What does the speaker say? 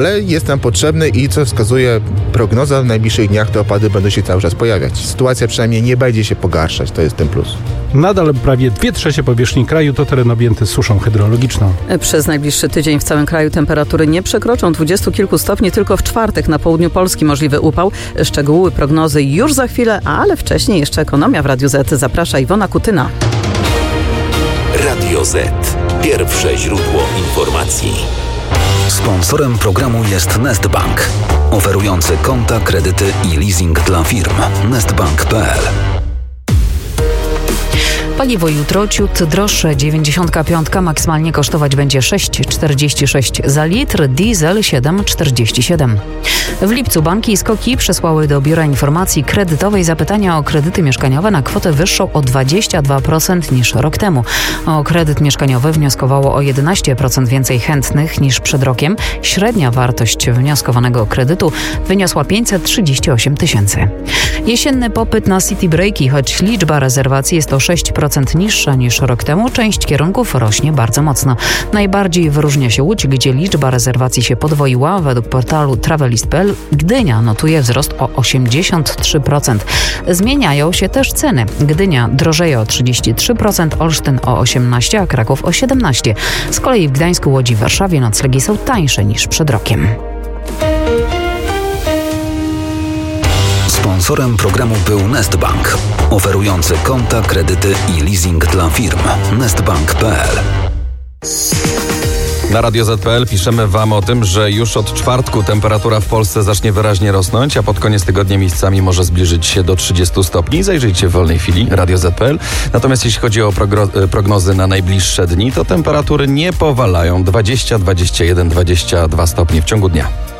Ale jest nam potrzebny i co wskazuje prognoza, w najbliższych dniach te opady będą się cały czas pojawiać. Sytuacja przynajmniej nie będzie się pogarszać, to jest ten plus. Nadal prawie 2/3 powierzchni kraju to teren objęty suszą hydrologiczną. Przez najbliższy tydzień w całym kraju temperatury nie przekroczą 20 kilku stopni, tylko w czwartek na południu Polski możliwy upał. Szczegóły prognozy już za chwilę, ale wcześniej jeszcze ekonomia w Radiu Z. Zaprasza Iwona Kutyna. Radio Z. Pierwsze źródło informacji. Sponsorem programu jest Nestbank, oferujący konta, kredyty i leasing dla firm. Nestbank.pl. Paliwo jutro ciut droższe. 95 maksymalnie kosztować będzie 6,46 za litr, diesel 7,47. W lipcu banki i SKOK-i przesłały do Biura Informacji Kredytowej zapytania o kredyty mieszkaniowe na kwotę wyższą o 22% niż rok temu. O kredyt mieszkaniowy wnioskowało o 11% więcej chętnych niż przed rokiem. Średnia wartość wnioskowanego kredytu wyniosła 538 tysięcy. Jesienny popyt na city breaki, choć liczba rezerwacji jest o 6% niższa niż rok temu, część kierunków rośnie bardzo mocno. Najbardziej wyróżnia się Łódź, gdzie liczba rezerwacji się podwoiła. Według portalu Travelist.pl Gdynia notuje wzrost o 83%. Zmieniają się też ceny. Gdynia drożeje o 33%, Olsztyn o 18%, a Kraków o 17%. Z kolei w Gdańsku, Łodzi i Warszawie noclegi są tańsze niż przed rokiem. Sponsorem programu był Nestbank, oferujący konta, kredyty i leasing dla firm. Nestbank.pl. Na Radio Z.pl piszemy Wam o tym, że już od czwartku temperatura w Polsce zacznie wyraźnie rosnąć, a pod koniec tygodnia miejscami może zbliżyć się do 30 stopni. Zajrzyjcie w wolnej chwili, Radio Z.pl. Natomiast jeśli chodzi o prognozy na najbliższe dni, to temperatury nie powalają. 20, 21, 22 stopnie w ciągu dnia.